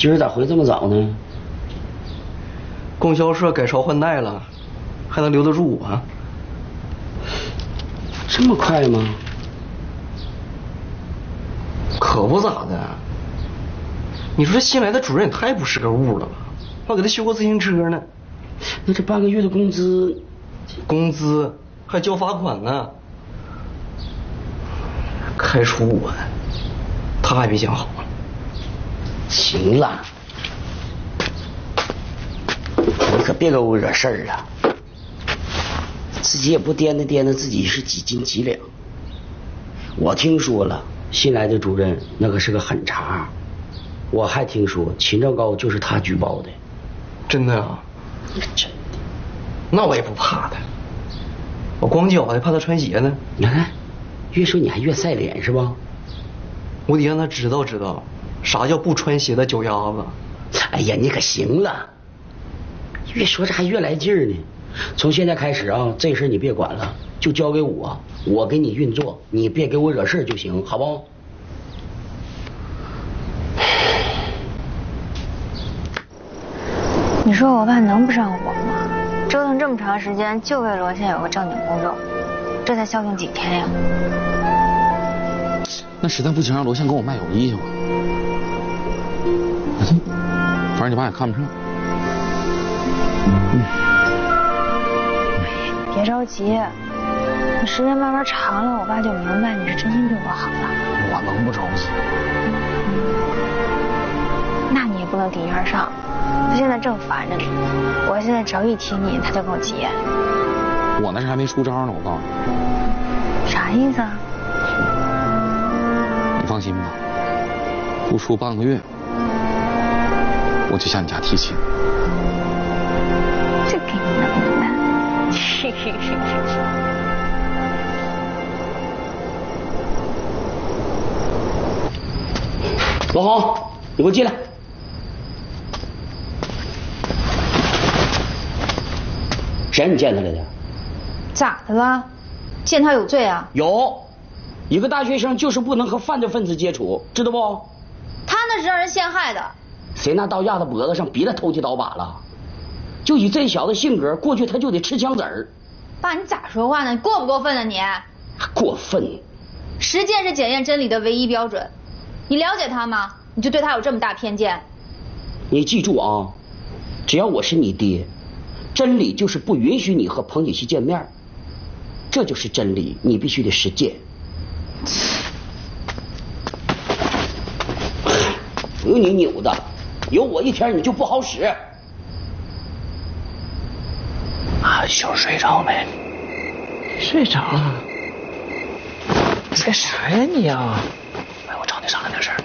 今儿咋回这么早呢？ 供销社改朝换代了，还能留得住我？ 这么快吗？ 可不咋的。你说这新来的主任也太不是个物了吧？我给他修过自行车呢。 那这半个月的工资还交罚款呢。 开除我，他还没想好。 行了，你可别给我惹事儿了。自己也不掂量自己是几斤几两。我听说了，新来的主任那可是个狠茬。我还听说秦兆高就是他举报的。 真的啊？ 真的。 那我也不怕他，我光脚的怕他穿鞋呢。 你看，越说你还越晒脸是吧？ 我得让他知道啥叫不穿鞋的脚丫子。 哎呀，你可行了，越说这还越来劲儿呢。从现在开始啊，这事你别管了，就交给我，我给你运作，你别给我惹事就行，好不？ 你说我爸能不上火吗？折腾这么长时间，就为罗茜有个正经工作，这才消停几天呀？ 那实在不行，让罗茜跟我卖友谊去吧。反正你爸也看不上。 别着急，等时间慢慢长了，我爸就明白你是真心对我好了。 我能不着急？ 那你也不能顶一而上。他现在正烦着呢，我现在只要一提你，他就跟我急眼。 我那是还没出招呢，我告诉你。 啥意思啊？ 你放心吧，不出半个月，我就向你家提亲。 这给你能耐。 罗红，你给我进来。谁让你见他来的？ 咋的了？见他有罪啊？ 有，一个大学生就是不能和犯罪分子接触，知道不？ 他那是让人陷害的。 谁拿刀压他脖子上，逼他投机倒把了？就以这小子性格，过去他就得吃枪子儿。 爸，你咋说话呢？你过不过分啊你？ 过分。 实践是检验真理的唯一标准。你了解他吗？你就对他有这么大偏见？ 你记住啊，只要我是你爹，真理就是不允许你和彭锦熙见面，这就是真理，你必须得实践。不用你扭的，有我一天你就不好使。 阿秀睡着没？ 睡着了。你干啥呀你啊？